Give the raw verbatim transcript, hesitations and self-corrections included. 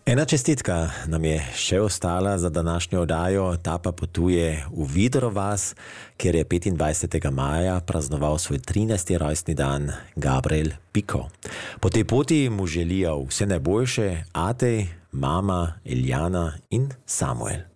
Ena čestitka nam je še ostala za današnjo oddajo, ta pa potuje v Vidrovas, kjer je petindvajsetega maja praznoval svoj trinajsti rojstni dan Gabriel Piko. Po tej poti mu želijo vse najboljše Atej, mama, Iljana in Samuel.